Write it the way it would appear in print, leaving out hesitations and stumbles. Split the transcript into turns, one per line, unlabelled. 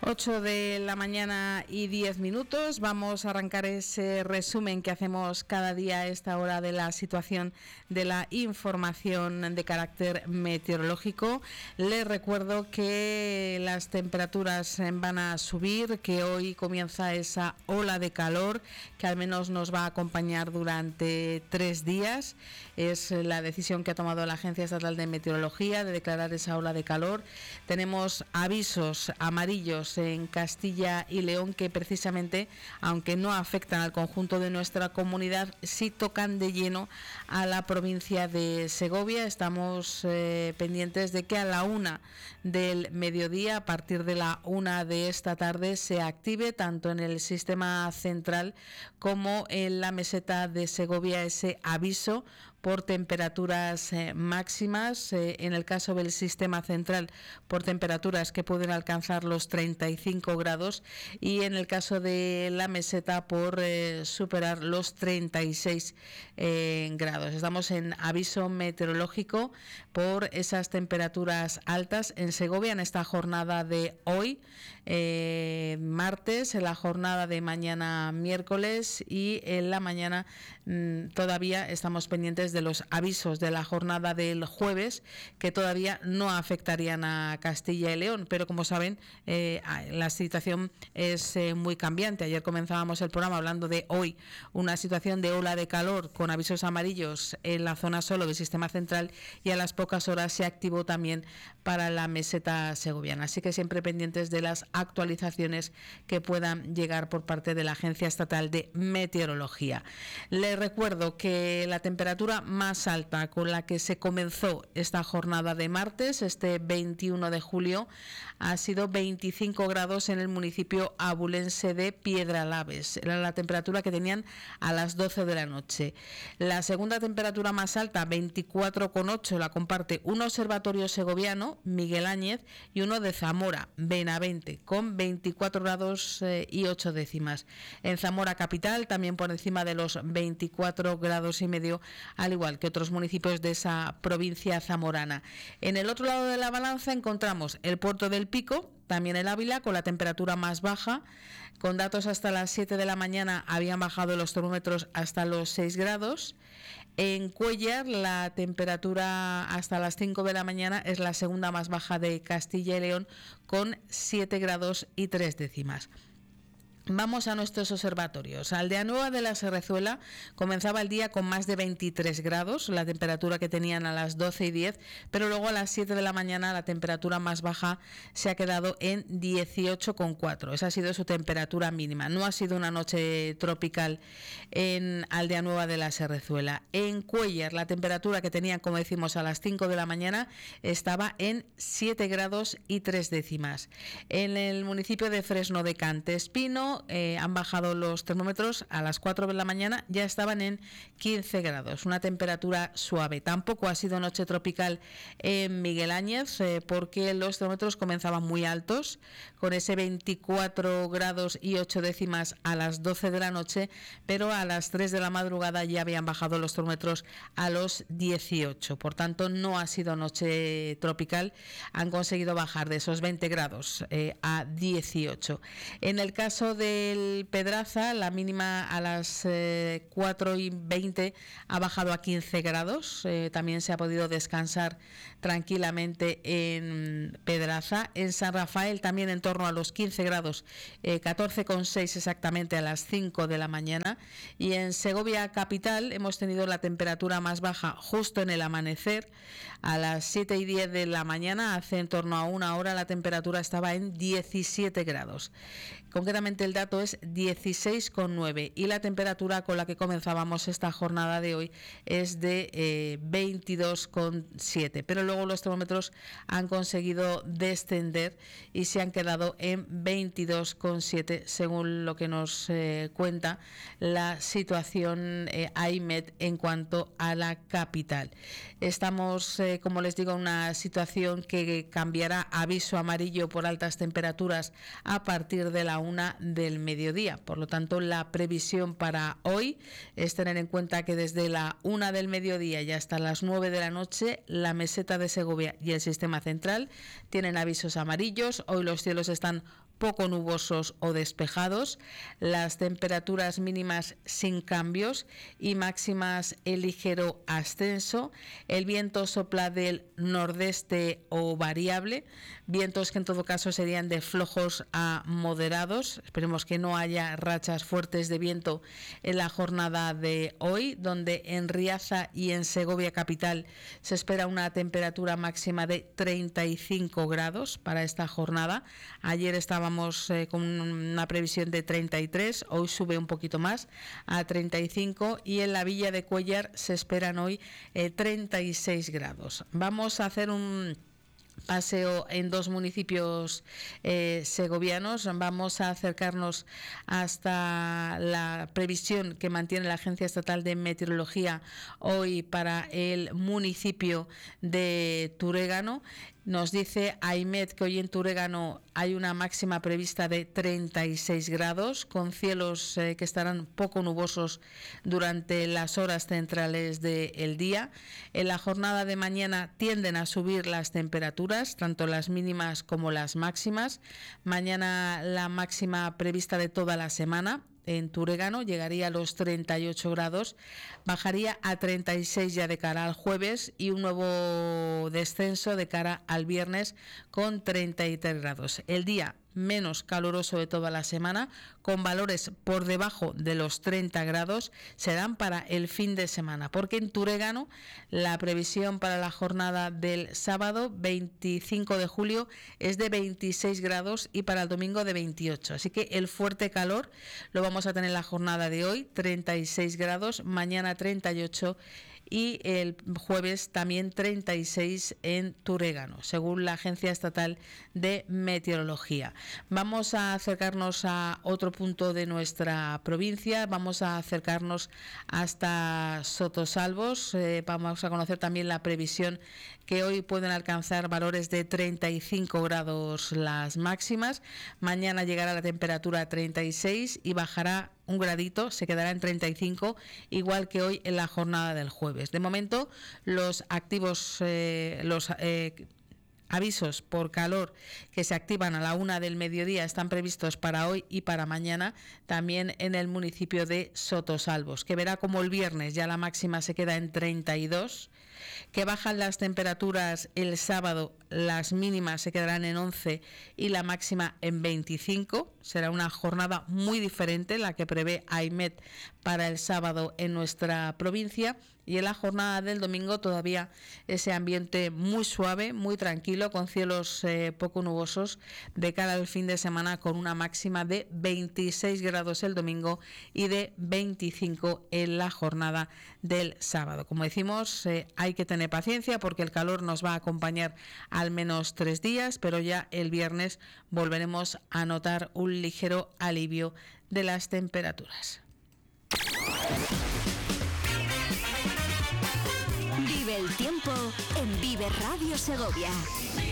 8 de la mañana y 10 minutos. Vamos a arrancar ese resumen que hacemos cada día a esta hora de la situación de la información de carácter meteorológico. Les recuerdo que las temperaturas van a subir, que hoy comienza esa ola de calor que al menos nos va a acompañar durante 3 días. Es la decisión que ha tomado la Agencia Estatal de Meteorología de declarar esa ola de calor. Tenemos avisos amarillos en Castilla y León que precisamente, aunque no afectan al conjunto de nuestra comunidad, sí tocan de lleno a la provincia de Segovia. Estamos pendientes de que a la 1 del mediodía, a partir de la 1 de esta tarde, se active tanto en el sistema central como en la meseta de Segovia ese aviso por temperaturas máximas, en el caso del sistema central por temperaturas que pueden alcanzar los 35 grados y en el caso de la meseta por superar los 36 grados. Estamos en aviso meteorológico por esas temperaturas altas en Segovia en esta jornada de hoy, martes, en la jornada de mañana miércoles y en la mañana todavía estamos pendientes de los avisos de la jornada del jueves que todavía no afectarían a Castilla y León, pero como saben la situación es muy cambiante. Ayer comenzábamos el programa hablando de hoy una situación de ola de calor con avisos amarillos en la zona solo del sistema central y a las pocas horas se activó también para la meseta segoviana, así que siempre pendientes de las actualizaciones que puedan llegar por parte de la Agencia Estatal de Meteorología. Les recuerdo que la temperatura más alta con la que se comenzó esta jornada de martes, este 21 de julio, ha sido 25 grados en el municipio abulense de Piedralaves. Era la temperatura que tenían a las 12 de la noche. La segunda temperatura más alta, 24,8, la comparte un observatorio segoviano, Miguel Áñez, y uno de Zamora, Benavente, con 24 grados y 8 décimas. En Zamora capital, también por encima de los 24 grados y medio, al igual que otros municipios de esa provincia zamorana. En el otro lado de la balanza encontramos el Puerto del Pico, también el Ávila, con la temperatura más baja, con datos hasta las 7 de la mañana habían bajado los termómetros hasta los 6 grados. En Cuéllar la temperatura hasta las 5 de la mañana es la segunda más baja de Castilla y León, con 7 grados y 3 décimas. Vamos a nuestros observatorios. Aldeanueva de la Serrezuela comenzaba el día con más de 23 grados, la temperatura que tenían a las 12 y 10, pero luego a las 7 de la mañana la temperatura más baja se ha quedado en 18,4. Esa ha sido su temperatura mínima. No ha sido una noche tropical en Aldeanueva de la Serrezuela. En Cuéllar la temperatura que tenían, como decimos, a las 5 de la mañana estaba en 7 grados y 3 décimas. En el municipio de Fresno de Cantespino han bajado los termómetros a las 4 de la mañana, ya estaban en 15 grados, una temperatura suave. Tampoco ha sido noche tropical en Miguel Áñez porque los termómetros comenzaban muy altos, con ese 24 grados y 8 décimas a las 12 de la noche, pero a las 3 de la madrugada ya habían bajado los termómetros a los 18. Por tanto, no ha sido noche tropical, han conseguido bajar de esos 20 grados a 18. En el caso del Pedraza, la mínima a las 4:20 ha bajado a 15 grados. También se ha podido descansar tranquilamente en Pedraza. En San Rafael también en torno a los 15 grados, 14,6 exactamente a las 5 de la mañana. Y en Segovia capital hemos tenido la temperatura más baja justo en el amanecer. A las 7:10 de la mañana, hace en torno a una hora, la temperatura estaba en 17 grados. Concretamente el dato es 16,9 y la temperatura con la que comenzábamos esta jornada de hoy es de 22,7, pero luego los termómetros han conseguido descender y se han quedado en 22,7 según lo que nos cuenta la situación AIMET en cuanto a la capital. Estamos, como les digo, en una situación que cambiará a aviso amarillo por altas temperaturas a partir de la 1 de del mediodía. Por lo tanto, la previsión para hoy es tener en cuenta que desde la 1 del mediodía y hasta las 9 de la noche, la meseta de Segovia y el sistema central tienen avisos amarillos. Hoy los cielos están poco nubosos o despejados, las temperaturas mínimas sin cambios y máximas en ligero ascenso. El viento sopla del nordeste o variable, vientos que en todo caso serían de flojos a moderados. Esperemos que no haya rachas fuertes de viento en la jornada de hoy, donde en Riaza y en Segovia capital se espera una temperatura máxima de 35 grados para esta jornada. Ayer estábamos con una previsión de 33, hoy sube un poquito más a 35 y en la Villa de Cuéllar se esperan hoy 36 grados. Vamos a hacer un paseo en dos municipios segovianos. Vamos a acercarnos hasta la previsión que mantiene la Agencia Estatal de Meteorología hoy para el municipio de Turégano. Nos dice AIMET que hoy en Turégano hay una máxima prevista de 36 grados, con cielos que estarán poco nubosos durante las horas centrales del día. En la jornada de mañana tienden a subir las temperaturas, tanto las mínimas como las máximas. Mañana la máxima prevista de toda la semana en Turégano llegaría a los 38 grados, bajaría a 36 ya de cara al jueves y un nuevo descenso de cara al viernes con 33 grados. El día menos caluroso de toda la semana, con valores por debajo de los 30 grados, serán para el fin de semana, porque en Turégano la previsión para la jornada del sábado 25 de julio es de 26 grados y para el domingo de 28. Así que el fuerte calor lo vamos a tener en la jornada de hoy, 36 grados, mañana 38 y el jueves también 36 en Turégano, según la Agencia Estatal de Meteorología. Vamos a acercarnos a otro punto de nuestra provincia, vamos a acercarnos hasta Sotosalbos, vamos a conocer también la previsión que hoy pueden alcanzar valores de 35 grados las máximas, mañana llegará la temperatura a 36 y bajará un gradito, se quedará en 35, igual que hoy en la jornada del jueves. De momento, los activos, avisos por calor que se activan a la 1 del mediodía están previstos para hoy y para mañana, también en el municipio de Sotosalbos, que verá como el viernes ya la máxima se queda en 32, que bajan las temperaturas el sábado, las mínimas se quedarán en 11 y la máxima en 25. Será una jornada muy diferente la que prevé AIMET para el sábado en nuestra provincia, y en la jornada del domingo todavía ese ambiente muy suave, muy tranquilo, con cielos poco nubosos de cara al fin de semana, con una máxima de 26 grados el domingo y de 25 en la jornada del sábado. Como decimos, hay que tener paciencia porque el calor nos va a acompañar al menos 3 días, pero ya el viernes volveremos a notar un ligero alivio de las temperaturas.
Vive el tiempo en Vive Radio Segovia.